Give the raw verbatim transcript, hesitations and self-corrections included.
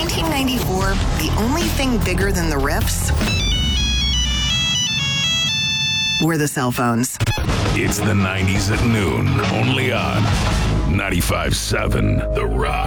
nineteen ninety-four, the only thing bigger than the riffs were the cell phones. It's the nineties at noon, only on ninety-five point seven The Rock.